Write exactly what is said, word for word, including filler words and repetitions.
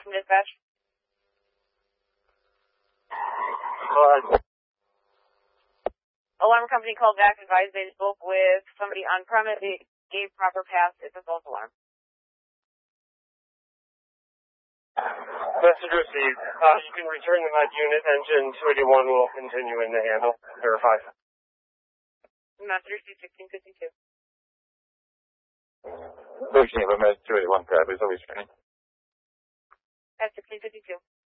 from dispatch. What? Alarm company called back, advised they spoke with somebody on premise. They gave proper pass. It's a false alarm. Message received. Uh, you can return to that unit. Engine two eighty-one will continue in the handle. Verify. Message received sixteen fifty-two. thirteen, but Med two eighty-one, grab is always training. At sixteen fifty-two.